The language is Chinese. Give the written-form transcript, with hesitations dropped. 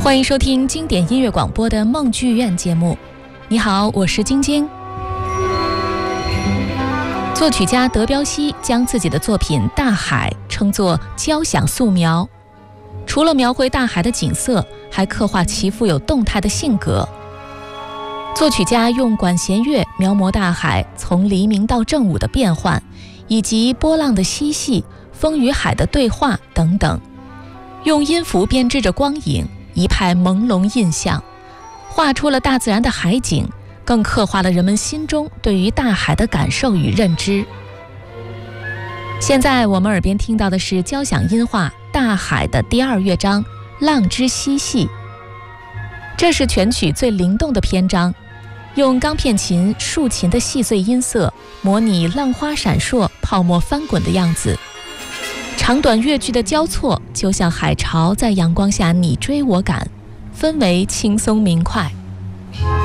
欢迎收听经典音乐广播的梦剧院节目。你好，我是晶晶。作曲家德彪西将自己的作品《大海》称作交响素描，除了描绘大海的景色，还刻画其富有动态的性格。作曲家用管弦乐描摹大海从黎明到正午的变换，以及波浪的嬉戏、风与海的对话等等，用音符编织着光影，一派朦胧印象，画出了大自然的海景，更刻画了人们心中对于大海的感受与认知。现在我们耳边听到的是交响音画《大海》的第2乐章《浪之嬉戏》，这是全曲最灵动的篇章，用钢片琴、竖琴的细碎音色模拟浪花闪烁、泡沫翻滚的样子，长短乐句的交错就像海潮在阳光下你追我赶，氛围轻松明快。